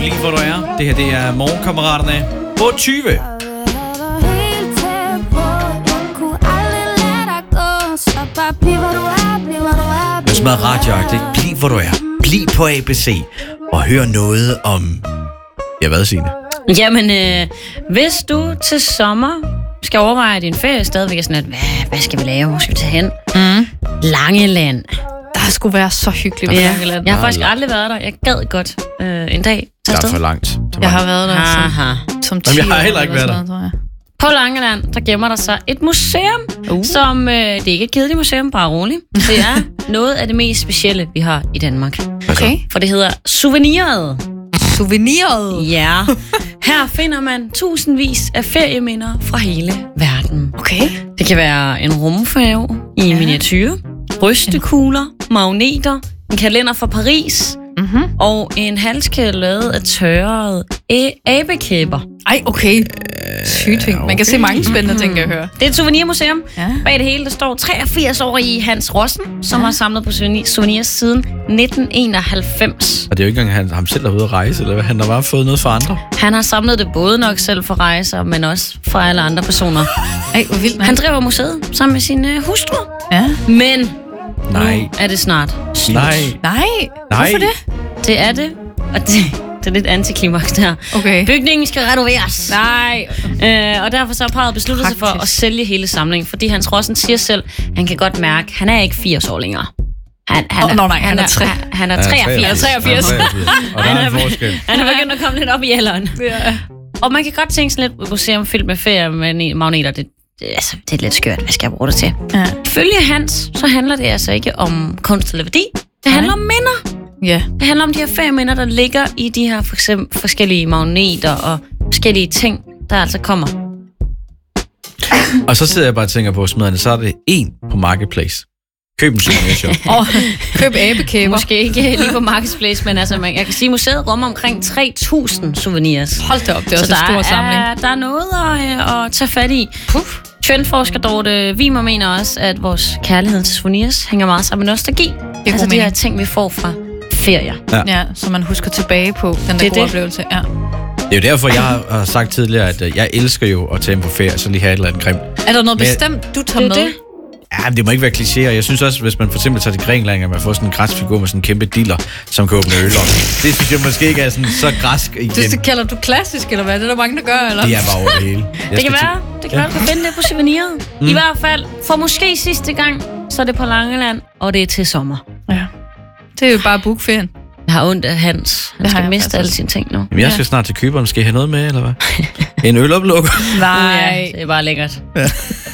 Bliv hvor du er. Det her, det er Morgenkammeraterne på 20. Det er meget radioagtigt. Bliv hvor du er. Bliv på ABC og hør noget om... Ja, hvad, Signe? Jamen, hvis du til sommer skal overveje din ferie stadigvæk er sådan, at hvad skal vi lave? Hvor skal vi tage hen? Langeland. Der skulle være så hyggeligt på Langeland. Jeg har faktisk aldrig været der. Jeg gad godt en dag. Der er for langt. Jeg har været der som 10 år. Jeg har heller ikke været der. På Langeland, der gemmer der sig et museum, som det er ikke et kedeligt museum, bare roligt. Det er noget af det mest specielle, vi har i Danmark. Okay. For det hedder Souveniret. Souveniret? Ja. Her finder man tusindvis af ferieminder fra hele verden. Okay. Det kan være en rumfærge i miniatyr, rystekugler, magneter, en kalender fra Paris og en halskæde lavet af tørrede abekæber. Ej, okay. Sygt ting. Man kan se mange spændende ting, jeg hører. Det er et souvenirmuseum. Ja. Bag det hele, der står 83-årige Hans Rossen, som har samlet på souvenirs siden 1991. Og det er jo ikke engang ham selv, der er ude at rejse, eller hvad? Han har bare fået noget for andre. Han har samlet det både nok selv for rejser, men også for alle andre personer. Ej, hvor vildt. Han driver museet sammen med sin hustru. Ja. Men Nej. nu er det snart slut. Nej. Hvorfor det? Det er det, og det er lidt antiklimaks der. Okay. Bygningen skal renoveres. Nej. Og derfor så har parret besluttet sig for at sælge hele samlingen, fordi Hans Rossen siger selv, han kan godt mærke, han er ikke 80 år længere. Han er 83. Og der er en forskel. Han er begyndt at komme lidt op i alderen. Ja. Og man kan godt tænke sådan lidt museum fyldt med feriemagneter. Det er lidt skørt. Hvad skal jeg bruge det til? Ja. Ifølge Hans, så handler det altså ikke om kunst eller værdi. Det handler om minder. Ja. Det handler om de her ferieminder, der ligger i de her for eksempel forskellige magneter og forskellige ting, der altså kommer. Og så sidder jeg bare og tænker på smiderne, så er det en på Marketplace. Køb en souvenirshop. Køb abekæber. Måske ikke lige på Marketplace, men altså, jeg kan sige, at museet rummer omkring 3.000 souvenirs. Hold da op, det er også en stor samling. Der er noget at tage fat i. Trendforsker Dorte Wiemer mener også, at vores kærlighed til souvenirs hænger meget sammen med nostalgi. Altså de her ting, vi får fra ferier. Ja, så man husker tilbage på den der gode oplevelse. Ja. Det er jo derfor, jeg har sagt tidligere, at jeg elsker jo at tage på ferie, så lige have et eller andet grimt. Er der noget bestemt, du tager med? Det. Ja, men det må ikke være klichéer. Jeg synes også, hvis man for eksempel tager til Grækenland, at man får sådan en græsfigur med sådan en kæmpe diller, som kan åbne øl op. Det synes jeg måske ikke er sådan så græsk igen. Det kalder du klassisk, eller hvad? Det er der mange, der gør, eller? Det er bare over det hele. Det kan være, du kan finde det på souveniret. I hvert fald, for måske sidste gang, så er det på Langeland, og det er til sommer. Ja. Det er jo bare bookferien. Jeg har ondt af Hans. Han skal miste alle sine ting nu. Jamen, jeg skal snart til Cypern. Skal I have noget med, eller hvad? En øloplukker? Nej. Det er bare lækkert.